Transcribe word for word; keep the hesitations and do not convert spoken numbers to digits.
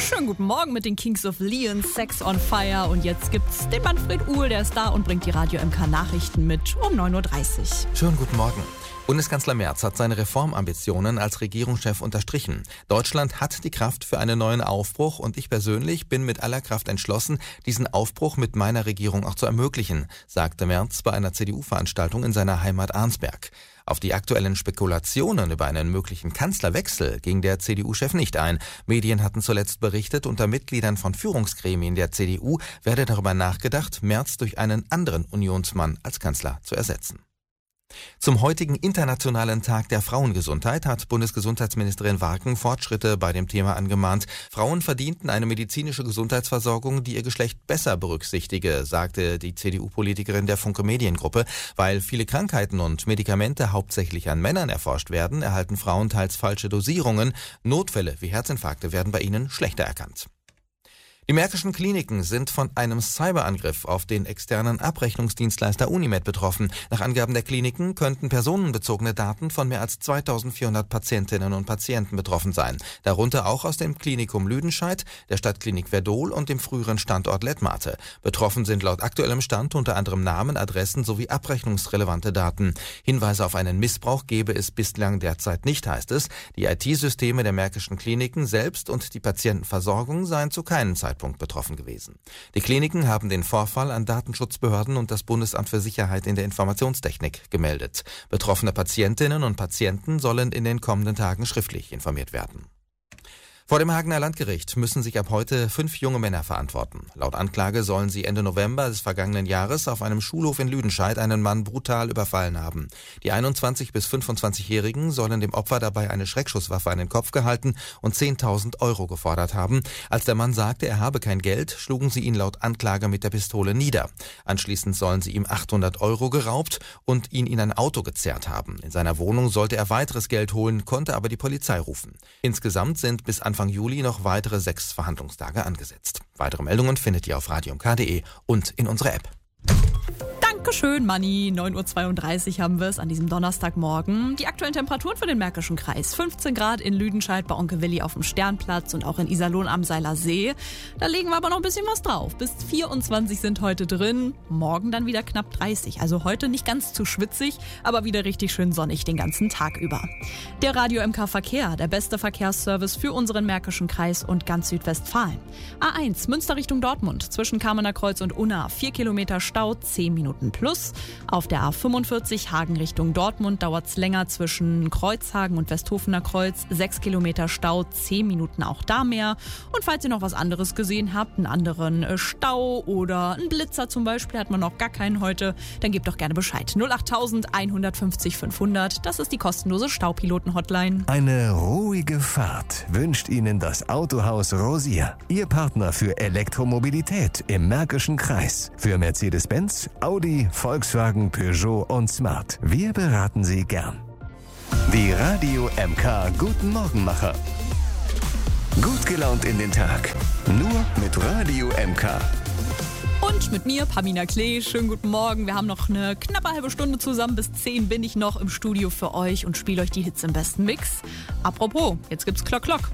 Schönen guten Morgen mit den Kings of Leon, Sex on Fire. Und jetzt gibt's den Manfred Uhl, der ist da und bringt die Radio M K Nachrichten mit um neun Uhr dreißig. Schönen guten Morgen. Bundeskanzler Merz hat seine Reformambitionen als Regierungschef unterstrichen. Deutschland hat die Kraft für einen neuen Aufbruch und ich persönlich bin mit aller Kraft entschlossen, diesen Aufbruch mit meiner Regierung auch zu ermöglichen, sagte Merz bei einer C D U-Veranstaltung in seiner Heimat Arnsberg. Auf die aktuellen Spekulationen über einen möglichen Kanzlerwechsel ging der C D U-Chef nicht ein. Medien hatten zuletzt berichtet, unter Mitgliedern von Führungsgremien der C D U werde darüber nachgedacht, Merz durch einen anderen Unionsmann als Kanzler zu ersetzen. Zum heutigen Internationalen Tag der Frauengesundheit hat Bundesgesundheitsministerin Warken Fortschritte bei dem Thema angemahnt. Frauen verdienten eine medizinische Gesundheitsversorgung, die ihr Geschlecht besser berücksichtige, sagte die C D U-Politikerin der Funke Mediengruppe. Weil viele Krankheiten und Medikamente hauptsächlich an Männern erforscht werden, erhalten Frauen teils falsche Dosierungen. Notfälle wie Herzinfarkte werden bei ihnen schlechter erkannt. Die Märkischen Kliniken sind von einem Cyberangriff auf den externen Abrechnungsdienstleister Unimed betroffen. Nach Angaben der Kliniken könnten personenbezogene Daten von mehr als zweitausendvierhundert Patientinnen und Patienten betroffen sein. Darunter auch aus dem Klinikum Lüdenscheid, der Stadtklinik Werdohl und dem früheren Standort Lettmate. Betroffen sind laut aktuellem Stand unter anderem Namen, Adressen sowie abrechnungsrelevante Daten. Hinweise auf einen Missbrauch gebe es bislang derzeit nicht, heißt es. Die I T-Systeme der Märkischen Kliniken selbst und die Patientenversorgung seien zu keinem Zeitpunkt betroffen gewesen. Die Kliniken haben den Vorfall an Datenschutzbehörden und das Bundesamt für Sicherheit in der Informationstechnik gemeldet. Betroffene Patientinnen und Patienten sollen in den kommenden Tagen schriftlich informiert werden. Vor dem Hagener Landgericht müssen sich ab heute fünf junge Männer verantworten. Laut Anklage sollen sie Ende November des vergangenen Jahres auf einem Schulhof in Lüdenscheid einen Mann brutal überfallen haben. Die einundzwanzig- bis fünfundzwanzigjährigen sollen dem Opfer dabei eine Schreckschusswaffe an den Kopf gehalten und zehntausend Euro gefordert haben. Als der Mann sagte, er habe kein Geld, schlugen sie ihn laut Anklage mit der Pistole nieder. Anschließend sollen sie ihm achthundert Euro geraubt und ihn in ein Auto gezerrt haben. In seiner Wohnung sollte er weiteres Geld holen, konnte aber die Polizei rufen. Insgesamt sind bis Anfang Juli noch weitere sechs Verhandlungstage angesetzt. Weitere Meldungen findet ihr auf radio m k punkt d e und in unserer App. Dankeschön, Manni. neun Uhr zweiunddreißig haben wir es an diesem Donnerstagmorgen. Die aktuellen Temperaturen für den Märkischen Kreis. fünfzehn Grad in Lüdenscheid bei Onkel Willi auf dem Sternplatz und auch in Iserlohn am Seiler See. Da legen wir aber noch ein bisschen was drauf. Bis vierundzwanzig sind heute drin. Morgen dann wieder knapp dreißig. Also heute nicht ganz zu schwitzig, aber wieder richtig schön sonnig den ganzen Tag über. Der Radio M K Verkehr, der beste Verkehrsservice für unseren Märkischen Kreis und ganz Südwestfalen. A eins, Münster Richtung Dortmund, zwischen Kamener Kreuz und Unna. vier Kilometer Stau, zehn Minuten plus. Auf der A fünfundvierzig Hagen Richtung Dortmund dauert es länger zwischen Kreuzhagen und Westhofener Kreuz. sechs Kilometer Stau, zehn Minuten auch da mehr. Und falls ihr noch was anderes gesehen habt, einen anderen Stau oder einen Blitzer zum Beispiel, hat man noch gar keinen heute, dann gebt doch gerne Bescheid. null acht eins fünf fünfhundert, das ist die kostenlose Staupiloten-Hotline. Eine ruhige Fahrt wünscht Ihnen das Autohaus Rosier. Ihr Partner für Elektromobilität im Märkischen Kreis. Für Mercedes-Benz, Audi, Volkswagen, Peugeot und Smart. Wir beraten Sie gern. Die Radio M K Guten Morgenmacher. Gut gelaunt in den Tag. Nur mit Radio M K. Und mit mir, Pamina Klee. Schönen guten Morgen. Wir haben noch eine knappe halbe Stunde zusammen. Bis zehn bin ich noch im Studio für euch und spiele euch die Hits im besten Mix. Apropos, jetzt gibt's Klock Klock.